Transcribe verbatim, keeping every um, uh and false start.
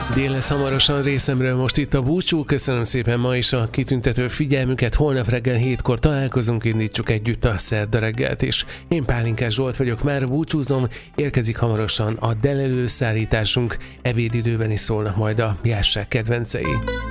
Dél lesz hamarosan részemről most itt a búcsú. Köszönöm szépen ma is a kitüntető figyelmüket. Holnap reggel hétkor találkozunk, indítsuk együtt a szerda reggelt, és én Pálinkás Zsolt vagyok, már búcsúzom. Érkezik hamarosan a Dél előszállításunk, ebédidőben is szólnak majd a járság kedvencei.